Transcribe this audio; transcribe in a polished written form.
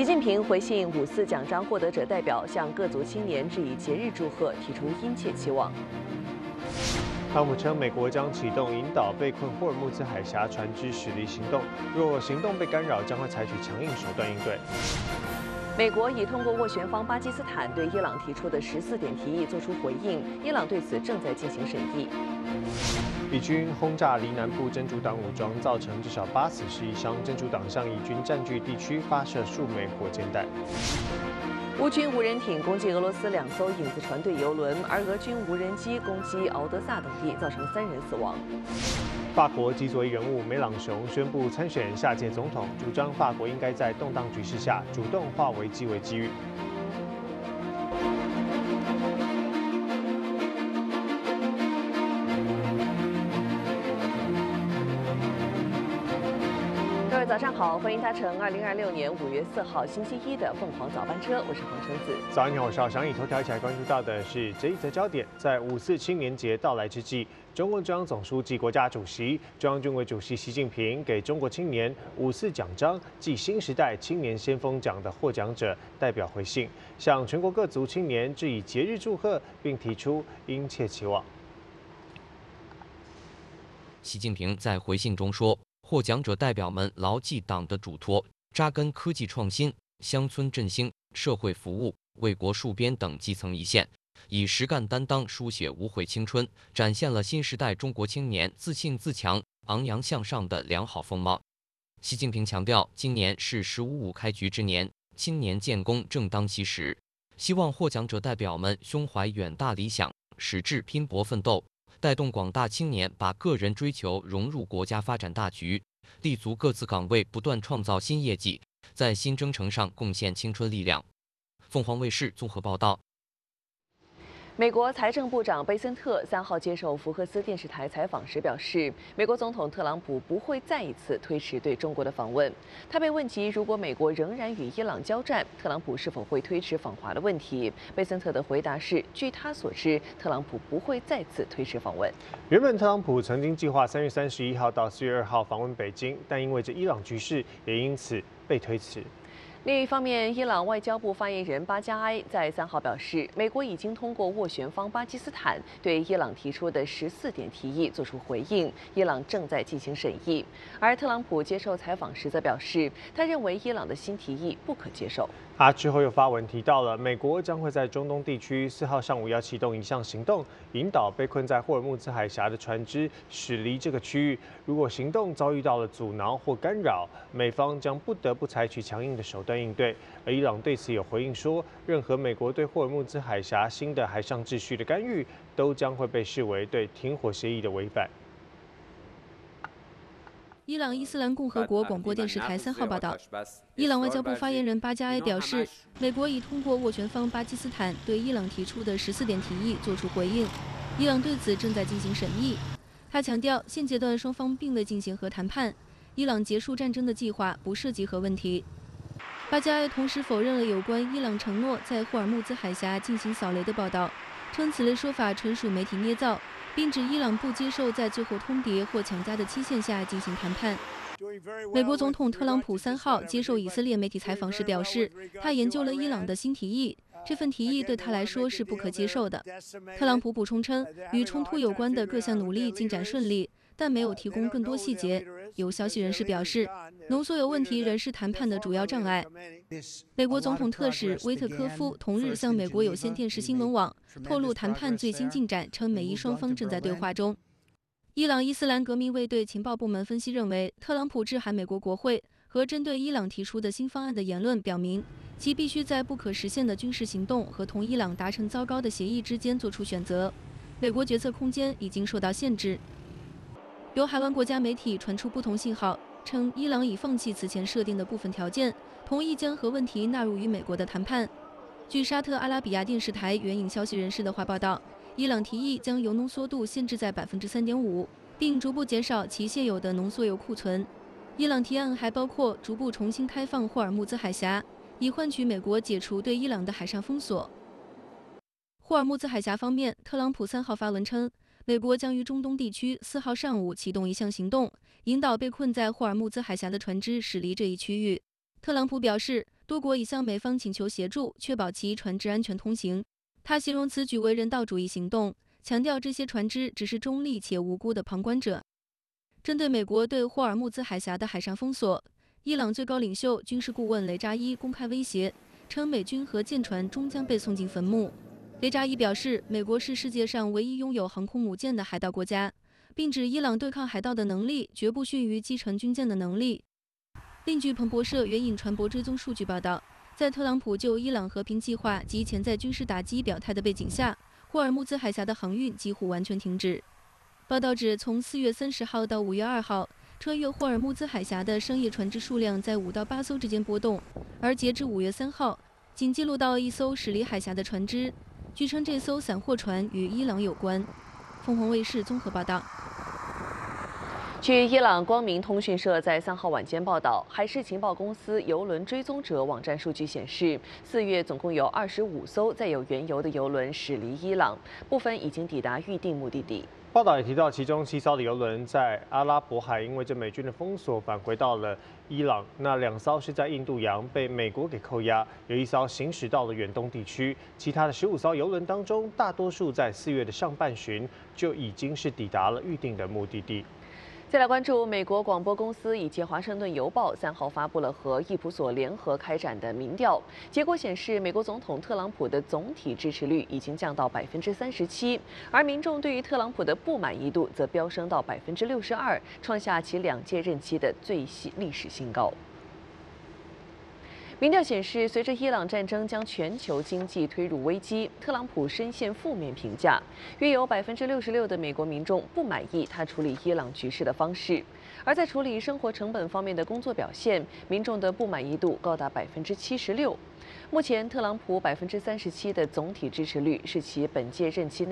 习近平回信5·4奖章获得者代表，向各族青年致以节日祝贺，提出殷切期望。 特朗普称，美国将启动引导被困霍尔木兹海峡船只驶离行动，若行动被干扰，将会采取强硬手段应对。 美国已通过斡旋方巴基斯坦对伊朗提出的14点提议作出回应，伊朗对此正在进行审议。 以军轰炸黎南部真主党武装，造成至少8死11伤。真主党向以军占据地区发射数枚火箭弹。 乌军无人艇攻击俄罗斯2艘影子船队油轮，而俄军无人机攻击敖德萨等地，造成3人死亡。 法国极左翼人物梅朗雄宣布参选下届总统，主张法国应该在动荡局势下主动化危机为机遇。 各位早上好，欢迎搭乘2026年5月4号星期一的凤凰早班车，我是黄橙子。 早上好，我是小翔。以头条一起来关注到的是这一则焦点，在5·4青年节到来之际，中共中央总书记、国家主席、中央军委主席习近平给中国青年5·4奖章暨新时代青年先锋奖的获奖者代表回信，向全国各族青年致以节日祝贺，并提出殷切期望。 习近平在回信中说，获奖者代表们牢记党的嘱托，扎根科技创新、乡村振兴、社会服务、为国戍边等基层一线，以实干担当书写无悔青春，展现了新时代中国青年自信自强、昂扬向上的良好风貌。习近平强调，今年是“15·5”开局之年，青年建功正当其时，希望获奖者代表们胸怀远大理想，矢志拼搏奋斗，带动广大青年把个人追求融入国家发展大局，立足各自岗位，不断创造新业绩，在新征程上贡献青春力量。凤凰卫视综合报道。 美国财政部长贝森特3号接受福克斯电视台采访时表示，美国总统特朗普不会再一次推迟对中国的访问。他被问及如果美国仍然与伊朗交战，特朗普是否会推迟访华的问题，贝森特的回答是：据他所知，特朗普不会再次推迟访问。 原本特朗普曾经计划3月31号到4月2号访问北京，但因为这伊朗局势，也因此被推迟。 另一方面，伊朗外交部发言人巴加埃在3号表示，美国已经通过斡旋方巴基斯坦对伊朗提出的14点提议作出回应，伊朗正在进行审议。而特朗普接受采访时则表示，他认为伊朗的新提议不可接受。 他之后又发文提到了，美国将会在中东地区4号上午要启动一项行动，引导被困在霍尔木兹海峡的船只驶离这个区域。如果行动遭遇到了阻挠或干扰，美方将不得不采取强硬的手段应对。而伊朗对此有回应说，任何美国对霍尔木兹海峡新的海上秩序的干预，都将会被视为对停火协议的违反。 伊朗伊斯兰共和国广播电视台3号报道，伊朗外交部发言人巴加埃表示，美国已通过斡旋方巴基斯坦对伊朗提出的14点提议作出回应，伊朗对此正在进行审议。他强调，现阶段双方并未进行核谈判，伊朗结束战争的计划不涉及核问题。巴加埃同时否认了有关伊朗承诺在霍尔木兹海峡进行扫雷的报道，称此类说法纯属媒体捏造，并指伊朗不接受在最后通牒或强加的期限下进行谈判。美国总统特朗普3号接受以色列媒体采访时表示，他研究了伊朗的新提议，这份提议对他来说是不可接受的。特朗普补充称，与冲突有关的各项努力进展顺利，但没有提供更多细节。有消息人士表示，浓缩铀问题仍是谈判的主要障碍。美国总统特使威特科夫同日向美国有线电视新闻网透露谈判最新进展，称美伊双方正在对话中。伊朗伊斯兰革命卫队情报部门分析认为，特朗普致函美国国会和针对伊朗提出的新方案的言论表明，其必须在不可实现的军事行动和同伊朗达成糟糕的协议之间做出选择。美国决策空间已经受到限制。有海湾国家媒体传出不同信号，称伊朗已放弃此前设定的部分条件，同意将核问题纳入与美国的谈判。据沙特阿拉比亚电视台援引消息人士的话报道，伊朗提议将铀浓缩度限制在3.5%，并逐步减少其现有的浓缩铀库存。伊朗提案还包括逐步重新开放霍尔木兹海峡，以换取美国解除对伊朗的海上封锁。霍尔木兹海峡方面，特朗普3号发文称，美国将于中东地区4号上午启动一项行动，引导被困在霍尔木兹海峡的船只驶离这一区域。特朗普表示， 多国已向美方请求协助，确保其船只安全通行。他形容此举为人道主义行动，强调这些船只只是中立且无辜的旁观者。针对美国对霍尔木兹海峡的海上封锁，伊朗最高领袖、军事顾问雷扎伊公开威胁，称美军和舰船终将被送进坟墓。雷扎伊表示，美国是世界上唯一拥有航空母舰的海盗国家，并指伊朗对抗海盗的能力绝不逊于击沉军舰的能力。另据彭博社援引船舶追踪数据报道，在特朗普就伊朗和平计划及潜在军事打击表态的背景下，霍尔木兹海峡的航运几乎完全停止。报道指，从4月30号到5月2号，穿越霍尔木兹海峡的商业船只数量在5到8艘之间波动，而截至5月3号，仅记录到1艘驶离海峡的船只。据称，这艘散货船与伊朗有关。凤凰卫视综合报道。 据伊朗光明通讯社在3号晚间报道，海事情报公司邮轮追踪者网站数据显示，4月总共有25艘载有原油的邮轮驶离伊朗，部分已经抵达预定目的地。 报道也提到，其中7艘的邮轮在阿拉伯海因为这美军的封锁返回到了伊朗，那2艘是在印度洋被美国给扣押，有1艘行驶到了远东地区，其他的15艘邮轮当中，大多数在4月的上半旬就已经是抵达了预定的目的地。 再来关注美国广播公司以及《华盛顿邮报》3号发布了和易普所联合开展的民调，结果显示，美国总统特朗普的总体支持率已经降到37%，而民众对于特朗普的不满意度则飙升到62%，创下其2届任期的历史新高。民调显示，随着伊朗战争将全球经济推入危机，特朗普深陷负面评价，约有66%的美国民众不满意他处理伊朗局势的方式。而在处理生活成本方面的工作表现，民众的不满意度高达76%。目前，特朗普37%的总体支持率是其本届任期内